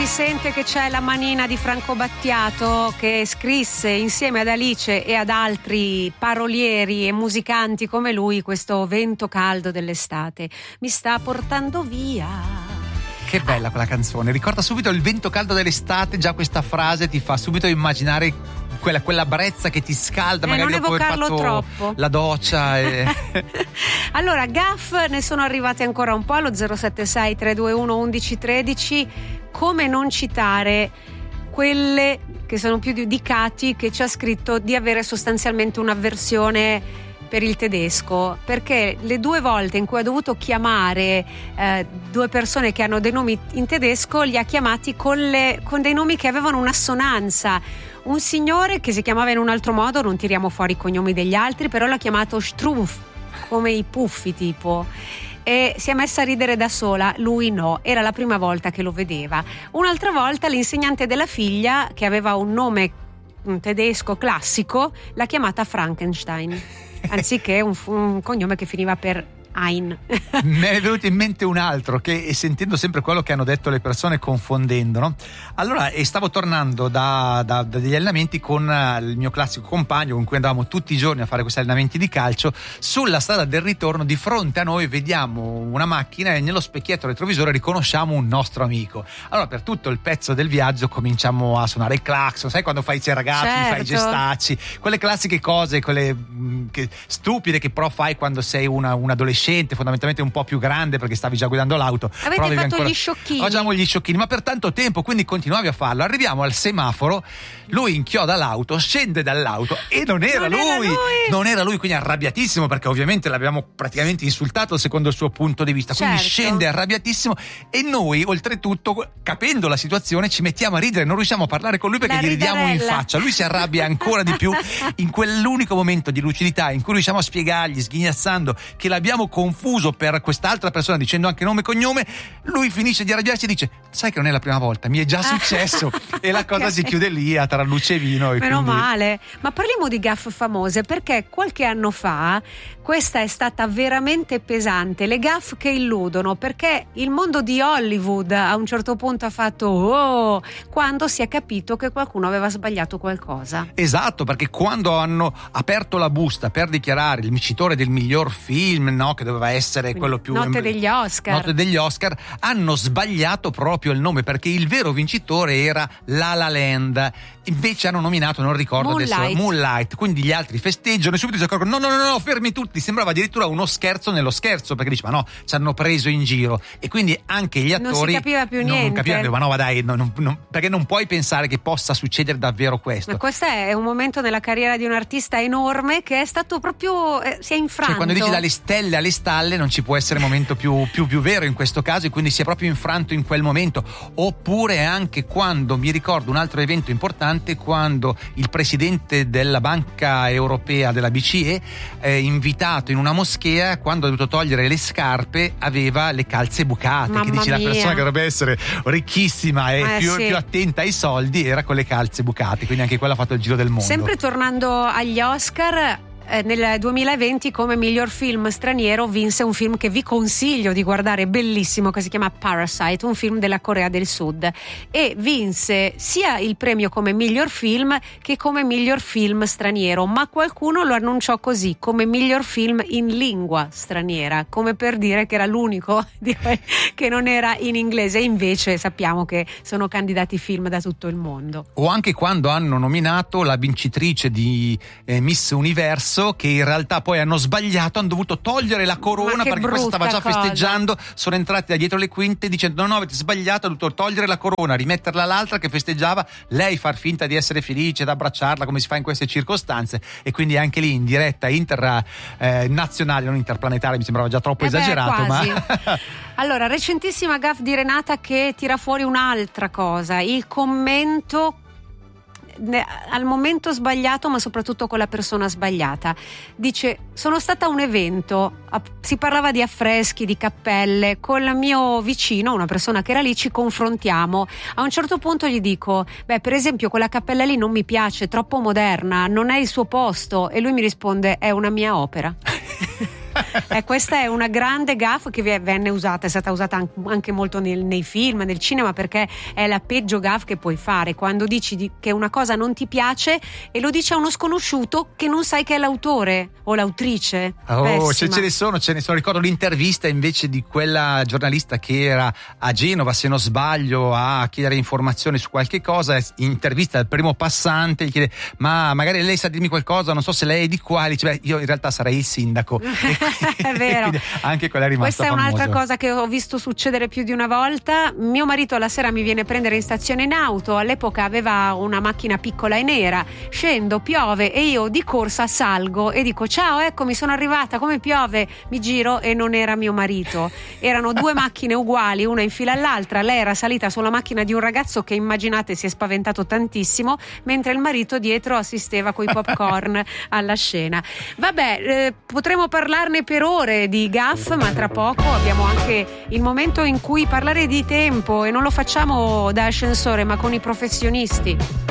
si sente che c'è la manina di Franco Battiato, che scrisse insieme ad Alice e ad altri parolieri e musicanti come lui questo Vento caldo dell'estate mi sta portando via. Che bella quella canzone, ricorda subito il vento caldo dell'estate, già questa frase ti fa subito immaginare quella brezza che ti scalda, magari dopo aver fatto troppo la doccia Allora, gaff ne sono arrivati ancora un po' allo 076 321 1113. Come non citare quelle che sono più di Cati, che ci ha scritto di avere sostanzialmente un'avversione per il tedesco, perché le 2 volte in cui ha dovuto chiamare 2 persone che hanno dei nomi in tedesco li ha chiamati con dei nomi che avevano un'assonanza. Un signore che si chiamava in un altro modo, non tiriamo fuori i cognomi degli altri, però l'ha chiamato Strumpf, come i puffi tipo, e si è messa a ridere da sola, lui no, era la prima volta che lo vedeva. Un'altra volta l'insegnante della figlia, che aveva un nome tedesco classico, l'ha chiamata Frankenstein anziché un cognome che finiva per Ein. Me è venuto in mente un altro, che sentendo sempre quello che hanno detto le persone, confondendo, no? Allora, stavo tornando da degli allenamenti con il mio classico compagno con cui andavamo tutti i giorni a fare questi allenamenti di calcio. Sulla strada del ritorno, di fronte a noi vediamo una macchina e nello specchietto retrovisore riconosciamo un nostro amico. Allora, per tutto il pezzo del viaggio cominciamo a suonare il clacson, sai quando fai i ragazzi, certo, fai i gestacci, quelle classiche cose, quelle stupide che però fai quando sei un adolescente, fondamentalmente un po' più grande perché stavi già guidando l'auto. Avete fatto gli sciocchini? Facciamo gli sciocchini, ma per tanto tempo, quindi continuavi a farlo. Arriviamo al semaforo, lui inchioda l'auto, scende dall'auto e non era lui, quindi arrabbiatissimo, perché ovviamente l'abbiamo praticamente insultato secondo il suo punto di vista. Quindi certo, scende arrabbiatissimo e noi oltretutto, capendo la situazione, ci mettiamo a ridere, non riusciamo a parlare con lui perché gli ridiamo in faccia. Lui si arrabbia ancora di più. In quell'unico momento di lucidità in cui riusciamo a spiegargli, sghignazzando, che l'abbiamo confuso per quest'altra persona, dicendo anche nome e cognome, lui finisce di arrabbiarsi e dice: sai che non è la prima volta, mi è già successo. E la cosa si chiude lì tra luce e vino. Meno male. Ma parliamo di gaffe famose, perché qualche anno fa questa è stata veramente pesante, le gaffe che illudono, perché il mondo di Hollywood a un certo punto ha fatto quando si è capito che qualcuno aveva sbagliato qualcosa. Esatto, perché quando hanno aperto la busta per dichiarare il vincitore del miglior film, no, che doveva essere quindi quello più notte degli Oscar, hanno sbagliato proprio il nome, perché il vero vincitore era La La Land, invece hanno nominato, non ricordo adesso, Moonlight. Quindi gli altri festeggiano e subito si accorgono: no, fermi tutti. Sembrava addirittura uno scherzo nello scherzo, perché dice: ma no, ci hanno preso in giro. E quindi anche gli attori non si capiva più niente, non capivano, ma no, dai, perché non puoi pensare che possa succedere davvero questo. Ma questo è un momento nella carriera di un artista enorme che è stato proprio si è infranto. Cioè, quando dici dalle stelle alle stalle non ci può essere momento più vero in questo caso, e quindi si è proprio infranto in quel momento. Oppure anche quando, mi ricordo un altro evento importante, quando il presidente della Banca Europea, della BCE, invitato in una moschea, quando ha dovuto togliere le scarpe aveva le calze bucate. Mamma che dici, mia, la persona che dovrebbe essere ricchissima e più attenta ai soldi era con le calze bucate, quindi anche quella ha fatto il giro del mondo. Sempre tornando agli Oscar, nel 2020 come miglior film straniero vinse un film che vi consiglio di guardare, bellissimo, che si chiama Parasite, un film della Corea del Sud, e vinse sia il premio come miglior film che come miglior film straniero, ma qualcuno lo annunciò così, come miglior film in lingua straniera, come per dire che era l'unico che non era in inglese, e invece sappiamo che sono candidati film da tutto il mondo. O anche quando hanno nominato la vincitrice di Miss Universo, che in realtà poi hanno sbagliato, hanno dovuto togliere la corona perché questa stava già festeggiando, sono entrati da dietro le quinte dicendo: no, avete sbagliato, ha dovuto togliere la corona, rimetterla all'altra che festeggiava, lei far finta di essere felice, ad abbracciarla come si fa in queste circostanze, e quindi anche lì in diretta internazionale, non interplanetaria, mi sembrava già troppo esagerato, quasi. ma allora, recentissima gaffe di Renata che tira fuori un'altra cosa, il commento al momento sbagliato, ma soprattutto con la persona sbagliata. Dice: sono stata a un evento, si parlava di affreschi, di cappelle, con il mio vicino, una persona che era lì, ci confrontiamo. A un certo punto gli dico: per esempio quella cappella lì non mi piace, troppo moderna, non è il suo posto, e lui mi risponde: è una mia opera. Questa è una grande gaffe che venne usata, è stata usata anche molto nei film, nel cinema, perché è la peggio gaffe che puoi fare, quando dici che una cosa non ti piace e lo dici a uno sconosciuto che non sai che è l'autore o l'autrice. Ce ne sono. Ricordo l'intervista invece di quella giornalista che era a Genova, se non sbaglio, a chiedere informazioni su qualche cosa. Intervista al primo passante, gli chiede: ma magari lei sa dirmi qualcosa, non so se lei è di qua. Dice: beh, io in realtà sarei il sindaco. È vero. Anche quella è rimasta Questa è un'altra famosa. cosa che ho visto succedere più di una volta. Mio marito alla sera mi viene a prendere in stazione in auto, all'epoca aveva una macchina piccola e nera, scendo, piove e io di corsa salgo e dico: ciao, eccomi, sono arrivata, come piove? Mi giro e non era mio marito, erano due macchine uguali, una in fila all'altra. Lei era salita sulla macchina di un ragazzo che, immaginate, si è spaventato tantissimo, mentre il marito dietro assisteva coi popcorn alla scena. Vabbè, potremo parlarne per ore di gaffe, ma tra poco abbiamo anche il momento in cui parlare di tempo, e non lo facciamo da ascensore ma con i professionisti.